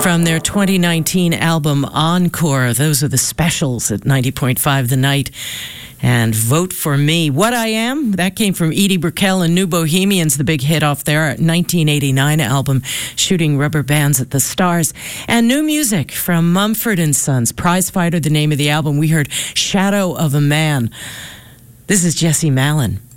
from their 2019 album Encore. Those are the specials at 90.5 The Night. And Vote for Me. What I Am, that came from Edie Brickell and New Bohemians, the big hit off their 1989 album, Shooting Rubber Bands at the Stars. And new music from Mumford & Sons, Prizefighter, the name of the album. We heard Shadow of a Man. This is Jessie Mallon.